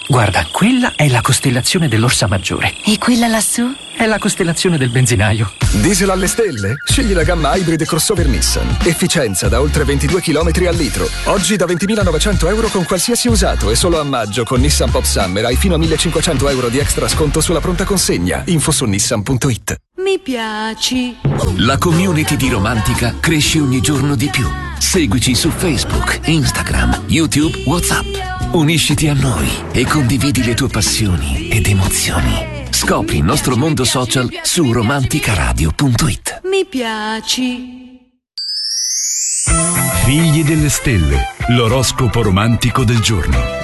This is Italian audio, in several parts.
Guarda, quella è la costellazione dell'Orsa Maggiore. E quella lassù? È la costellazione del benzinaio. Diesel alle stelle? Scegli la gamma Hybrid crossover Nissan. Efficienza da oltre 22 km al litro. Oggi da 20.900 euro con qualsiasi usato e solo a maggio con Nissan Pop Summer hai fino a 1.500 euro di extra sconto sulla pronta consegna. Info su nissan.it. Mi piaci. La community di Romantica cresce ogni giorno di più. Seguici su Facebook, Instagram, YouTube, WhatsApp. Unisciti a noi e condividi le tue passioni ed emozioni. Scopri il nostro mondo social su romanticaradio.it. Mi piaci. Figli delle stelle, l'oroscopo romantico del giorno.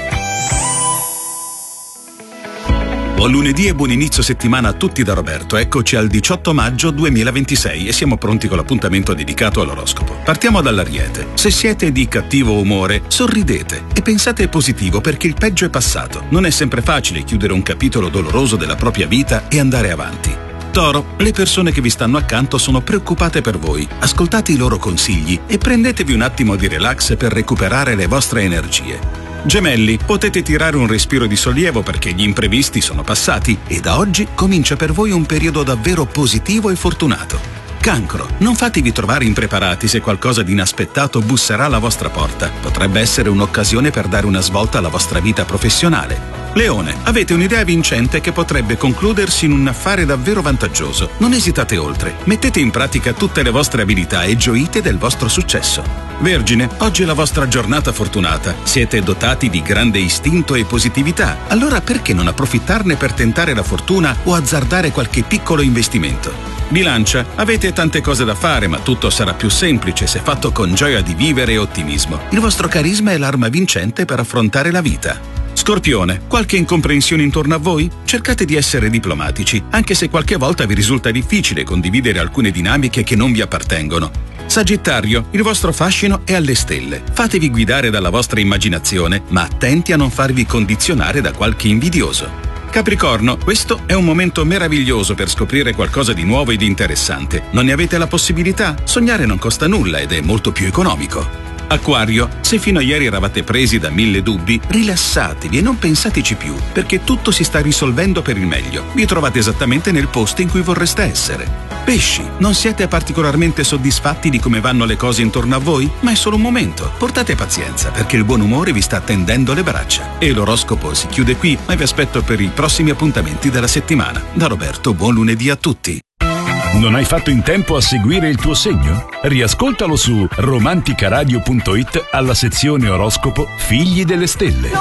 Buon lunedì e buon inizio settimana a tutti da Roberto. Eccoci al 18 maggio 2026 e siamo pronti con l'appuntamento dedicato all'oroscopo. Partiamo dall'Ariete. Se siete di cattivo umore, sorridete e pensate positivo perché il peggio è passato. Non è sempre facile chiudere un capitolo doloroso della propria vita e andare avanti. Toro, le persone che vi stanno accanto sono preoccupate per voi. Ascoltate i loro consigli e prendetevi un attimo di relax per recuperare le vostre energie. Gemelli, potete tirare un respiro di sollievo perché gli imprevisti sono passati e da oggi comincia per voi un periodo davvero positivo e fortunato. Cancro, non fatevi trovare impreparati se qualcosa di inaspettato busserà alla vostra porta. Potrebbe essere un'occasione per dare una svolta alla vostra vita professionale. Leone, avete un'idea vincente che potrebbe concludersi in un affare davvero vantaggioso. Non esitate oltre, mettete in pratica tutte le vostre abilità e gioite del vostro successo. Vergine, oggi è la vostra giornata fortunata. Siete dotati di grande istinto e positività. Allora perché non approfittarne per tentare la fortuna o azzardare qualche piccolo investimento? Bilancia, avete tante cose da fare, ma tutto sarà più semplice se fatto con gioia di vivere e ottimismo. Il vostro carisma è l'arma vincente per affrontare la vita. Scorpione, qualche incomprensione intorno a voi? Cercate di essere diplomatici, anche se qualche volta vi risulta difficile condividere alcune dinamiche che non vi appartengono. Sagittario, il vostro fascino è alle stelle. Fatevi guidare dalla vostra immaginazione, ma attenti a non farvi condizionare da qualche invidioso. Capricorno, questo è un momento meraviglioso per scoprire qualcosa di nuovo ed interessante. Non ne avete la possibilità? Sognare non costa nulla ed è molto più economico. Acquario, se fino a ieri eravate presi da 1000 dubbi, rilassatevi e non pensateci più, perché tutto si sta risolvendo per il meglio. Vi trovate esattamente nel posto in cui vorreste essere. Pesci, non siete particolarmente soddisfatti di come vanno le cose intorno a voi? Ma è solo un momento. Portate pazienza, perché il buon umore vi sta tendendo le braccia. E l'oroscopo si chiude qui, ma vi aspetto per i prossimi appuntamenti della settimana. Da Roberto, buon lunedì a tutti. Non hai fatto in tempo a seguire il tuo segno? Riascoltalo su romanticaradio.it alla sezione oroscopo Figli delle stelle.